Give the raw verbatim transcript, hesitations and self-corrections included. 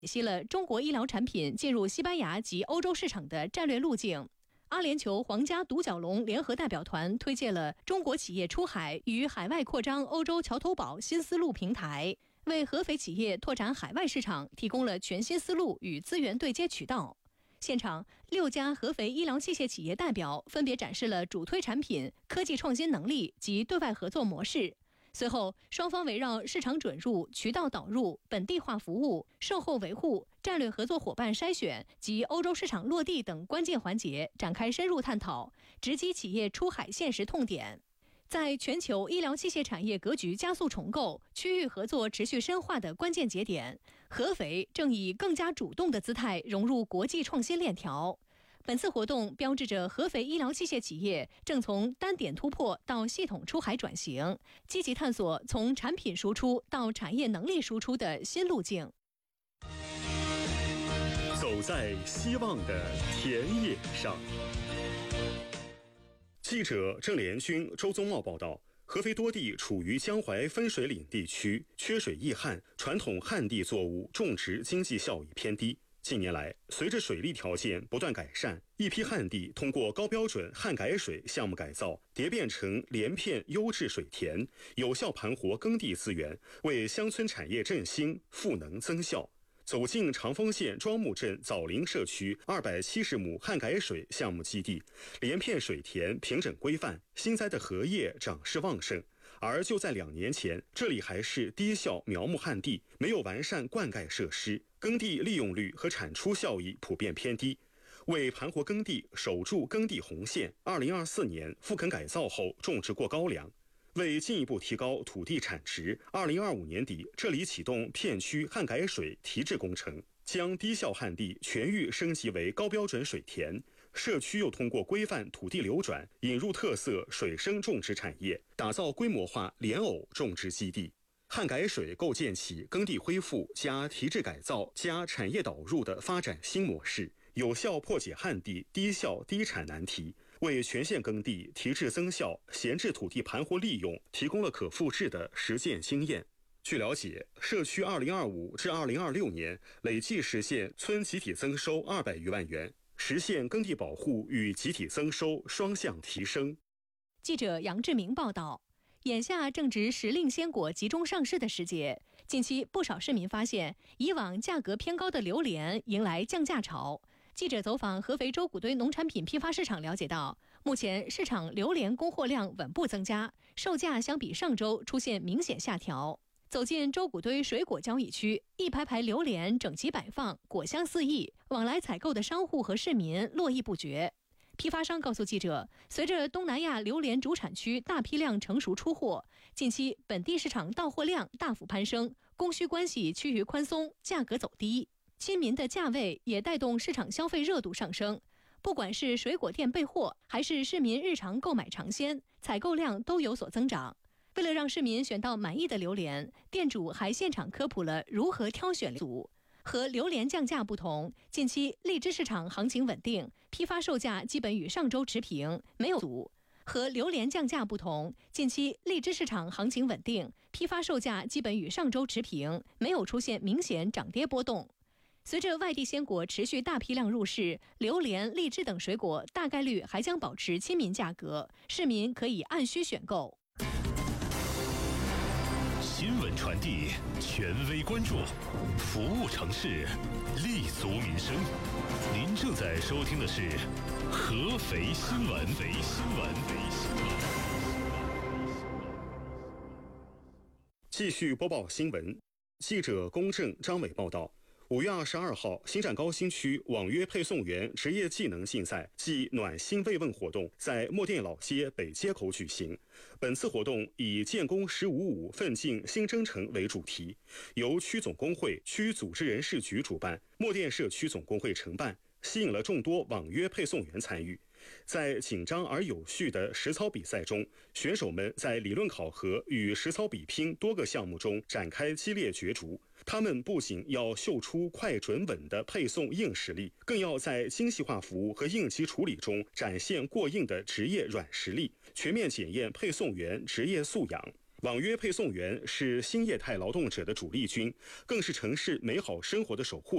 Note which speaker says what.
Speaker 1: 解析了中国医疗产品进入西班牙及欧洲市场的战略路径。阿联酋皇家独角龙联合代表团推介了中国企业出海与海外扩张欧洲桥头堡新思路平台，为合肥企业拓展海外市场提供了全新思路与资源对接渠道。现场，六家合肥医疗器械企业代表分别展示了主推产品、科技创新能力及对外合作模式。随后，双方围绕市场准入、渠道导入、本地化服务、售后维护、战略合作伙伴筛选及欧洲市场落地等关键环节展开深入探讨，直击企业出海现实痛点。在全球医疗器械产业格局加速重构、区域合作持续深化的关键节点，合肥正以更加主动的姿态融入国际创新链条。本次活动标志着合肥医疗器械企业正从单点突破到系统出海转型，积极探索从产品输出到产业能力输出的新路径。
Speaker 2: 走在希望的田野上。记者郑连军、周宗茂报道，合肥多地处于江淮分水岭地区，缺水易旱，传统旱地作物种植经济效益偏低。近年来，随着水利条件不断改善，一批旱地通过高标准旱改水项目改造，蝶变成连片优质水田，有效盘活耕地资源，为乡村产业振兴赋能增效。走进长丰县庄木镇枣林社区二百七十亩旱改水项目基地，连片水田平整规范，新栽的荷叶长势旺盛。而就在两年前，这里还是低效苗木旱地，没有完善灌溉设施，耕地利用率和产出效益普遍偏低。为盘活耕地，守住耕地红线，二零二四年复垦改造后种植过高粱。为进一步提高土地产值，二零二五年底，这里启动片区旱改水提质工程，将低效旱地全域升级为高标准水田。社区又通过规范土地流转，引入特色水生种植产业，打造规模化莲藕种植基地。旱改水构建起耕地恢复加提质改造加产业导入的发展新模式，有效破解旱地低效低产难题，为全县耕地提质增效、闲置土地盘活利用提供了可复制的实践经验。据了解，社区二零二五至二零二六年累计实现村集体增收二百余万元，实现耕地保护与集体增收双向提升。
Speaker 1: 记者杨志明报道，眼下正值时令鲜果集中上市的时节，近期不少市民发现，以往价格偏高的榴莲迎来降价潮。记者走访合肥周谷堆农产品批发市场了解到，目前市场榴莲供货量稳步增加，售价相比上周出现明显下调。走进周谷堆水果交易区，一排排榴莲整齐摆放，果香四溢，往来采购的商户和市民络绎不绝。批发商告诉记者，随着东南亚榴莲主产区大批量成熟出货，近期本地市场到货量大幅攀升，供需关系趋于宽松，价格走低。亲民的价位也带动市场消费热度上升，不管是水果店备货，还是市民日常购买尝鲜，采购量都有所增长。为了让市民选到满意的榴莲，店主还现场科普了如何挑选组。和榴莲降价不同，近期荔枝市场行情稳定，批发售价基本与上周持平，没有组。和榴莲降价不同，近期荔枝市场行情稳定，批发售价基本与上周持平，没有出现明显涨跌波动。随着外地鲜果持续大批量入市，榴莲、荔枝等水果大概率还将保持亲民价格，市民可以按需选购。
Speaker 3: 新闻传递，权威关注，服务城市，立足民生。您正在收听的是合肥新闻。合肥新闻。
Speaker 2: 继续播报新闻，记者龚正、张伟报道。五月二十二号，新站高新区网约配送员职业技能竞赛暨暖心慰问活动在墨店老街北街口举行。本次活动以建工十五五奋进新征程为主题，由区总工会、区组织人事局主办，墨店社区总工会承办，吸引了众多网约配送员参与。在紧张而有序的实操比赛中，选手们在理论考核与实操比拼多个项目中展开激烈角逐。他们不仅要秀出快准稳的配送硬实力，更要在精细化服务和应急处理中展现过硬的职业软实力，全面检验配送员职业素养。 网约配送员是新业态劳动者的主力军，更是城市美好生活的守护